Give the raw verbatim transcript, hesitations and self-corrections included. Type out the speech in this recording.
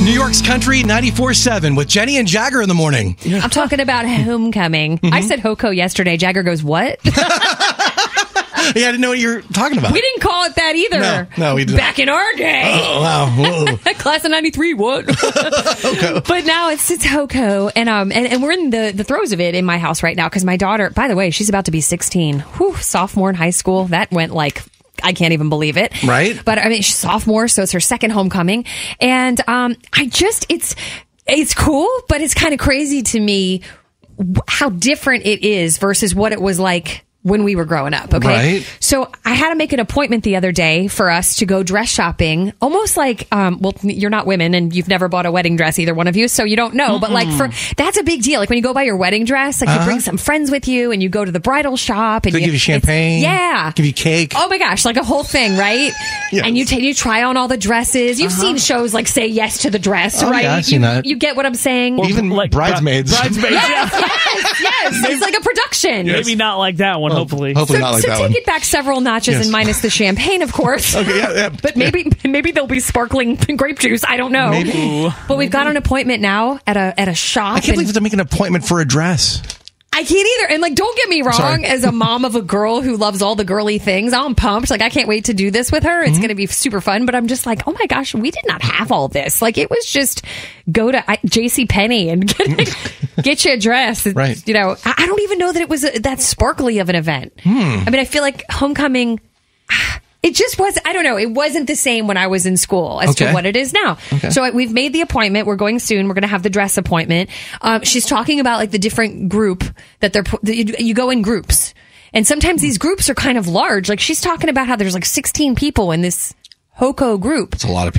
New York's Country ninety-four seven with Jenny and Jagger in the morning. I'm talking about homecoming. Mm-hmm. I said Hoco yesterday. Jagger goes, what? Yeah, I didn't know what you were talking about. We didn't call it that either. No, no we didn't. Back in our day. Oh, wow. Class of ninety-three, what? But now it's, it's Hoco, and um, and, and we're in the, the throes of it in my house right now, because my daughter, by the way, she's about to be sixteen. Whew, sophomore in high school. That went like... I can't even believe it. Right. But I mean, she's sophomore, so it's her second homecoming. And um, I just, it's it's cool, but it's kind of crazy to me how different it is versus what it was like when we were growing up. Okay. Right. So I had to make an appointment the other day for us to go dress shopping, almost like, um, well, you're not women and you've never bought a wedding dress, either one of you, so you don't know. Mm-mm. But like, for that's a big deal. Like when you go buy your wedding dress, like uh-huh. you bring some friends with you and you go to the bridal shop and they you, give you champagne. Yeah. Give you cake. Oh my gosh. Like a whole thing, right? Yes. And you take, you try on all the dresses. You've uh-huh. seen shows like Say Yes to the Dress, oh, right? Yeah, I've seen you, that. You get what I'm saying? Or even like bridesmaids. Bridesmaids. Yes, yes, yes. It's like a production. Yes. Maybe not like that one, well, hopefully. Hopefully so, not like so that take one. it back several notches yes. and minus the champagne, of course. Okay, yeah, yeah. But maybe maybe there'll be sparkling grape juice. I don't know. Maybe. But we've got an appointment now at a at a shop. I can't believe you have to make an appointment for a dress. I can't either. And like, don't get me wrong, Sorry. as a mom of a girl who loves all the girly things, I'm pumped. Like, I can't wait to do this with her. It's mm-hmm. going to be super fun. But I'm just like, oh my gosh, we did not have all this. Like, it was just go to JCPenney and get, get you a dress. Right. You know, I, I don't even know that it was a, that sparkly of an event. Hmm. I mean, I feel like homecoming... It just was, I don't know, it wasn't the same when I was in school as okay. to what it is now. Okay. So I, we've made the appointment. We're going soon. We're going to have the dress appointment. Um, she's talking about like the different group that they're, that you, you go in groups. And sometimes these groups are kind of large. Like she's talking about how there's like sixteen people in this Hoco group. It's a lot of people.